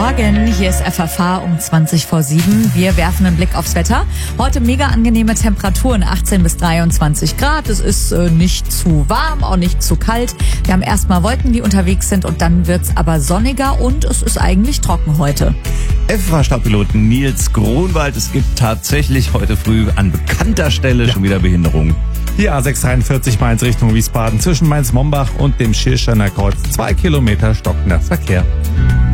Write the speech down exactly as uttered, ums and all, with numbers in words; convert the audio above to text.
Morgen, hier ist F F H um zwanzig vor sieben. Wir werfen einen Blick aufs Wetter. Heute mega angenehme Temperaturen, achtzehn bis dreiundzwanzig Grad. Es ist äh, nicht zu warm, auch nicht zu kalt. Wir haben erstmal Wolken, die unterwegs sind, und dann wird's aber sonniger und es ist eigentlich trocken heute. F F H-Startpiloten Nils Gronwald, es gibt tatsächlich heute früh an bekannter Stelle ja. schon wieder Behinderungen. Die A sechs dreiundvierzig Mainz Richtung Wiesbaden zwischen Mainz-Mombach und dem Schirsteiner Kreuz. Zwei Kilometer stockender Verkehr.